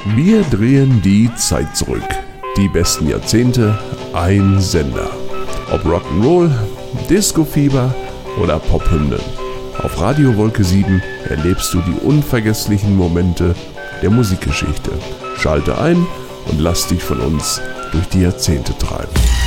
Wir drehen die Zeit zurück. Die besten Jahrzehnte, ein Sender. Ob Rock'n'Roll, Disco-Fieber oder Pophymnen. Auf Radio Wolke 7 erlebst du die unvergesslichen Momente der Musikgeschichte. Schalte ein und lass dich von uns durch die Jahrzehnte treiben.